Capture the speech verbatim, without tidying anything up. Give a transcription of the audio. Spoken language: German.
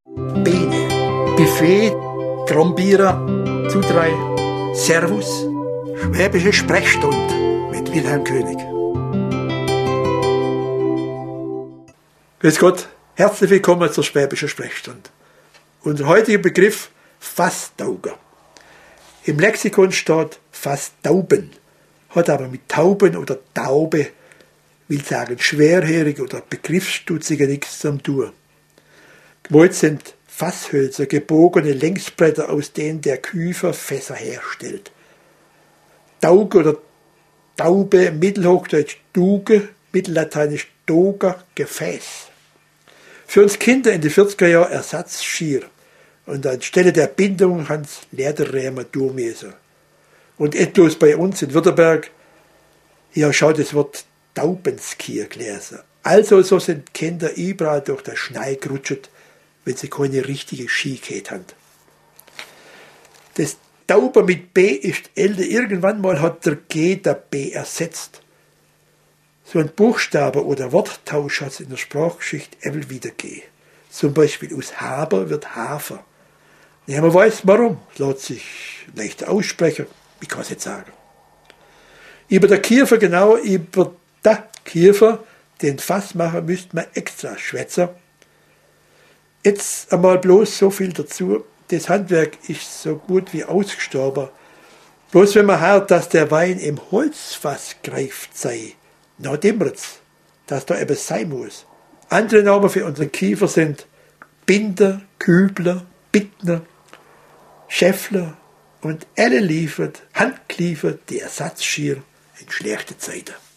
Bene, Buffet, Trombierer, zu drei, Servus, Schwäbische Sprechstunde mit Wilhelm König. Grüß Gott, herzlich willkommen zur Schwäbischen Sprechstunde. Unser heutiger Begriff Fasstauger. Im Lexikon steht Fasstauben, hat aber mit Tauben oder Taube, will sagen schwerhörig oder begriffsstutziger nichts zu tun. Gewollt sind Fasshölzer, gebogene Längsbretter, aus denen der Küfer Fässer herstellt. Tauge oder Taube, Mittelhochdeutsch Tuge, Mittellateinisch Toga, Gefäß. Für uns Kinder in den vierziger Jahren Ersatzschier und anstelle der Bindung Hans Lederrämer durchmessen. Und etwas bei uns in Württemberg, hier schaut das Wort Taubenskier gelesen. Also so sind Kinder überall durch den Schnee gerutscht, wenn sie keine richtige Skikette haben. Das Tauber mit B ist älter. Irgendwann mal hat der G der B ersetzt. So ein Buchstabe oder Worttausch hat es in der Sprachgeschichte immer wieder gegeben. Zum Beispiel aus Haber wird Hafer. Ja, man weiß warum. Es lässt sich leicht aussprechen. Ich kann es nicht sagen. Über der Kiefer, genau über der Kiefer, den Fass machen, müsste man extra schwätzen. Jetzt einmal bloß so viel dazu. Das Handwerk ist so gut wie ausgestorben. Bloß wenn man hört, dass der Wein im Holzfass greift sei, dann dämmert's, dass da etwas sein muss. Andere Namen für unseren Kiefer sind Binder, Kübler, Bittner, Schäffler und alle liefert, handgeliefert die Ersatzschier in schlechten Zeiten.